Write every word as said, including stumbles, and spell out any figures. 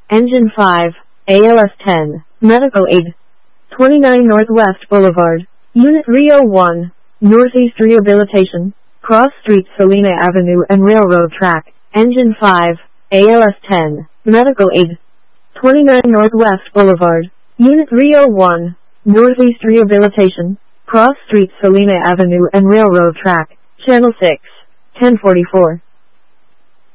Engine five, A L S ten, Medical Aid. twenty-nine Northwest Boulevard, Unit three oh one, Northeast Rehabilitation, Cross Street Salina Avenue and Railroad Track. Engine five, A L S ten, Medical Aid. twenty-nine Northwest Boulevard, Unit three oh one, Northeast Rehabilitation, Cross Street Salina Avenue and Railroad Track. Channel six, ten forty-four.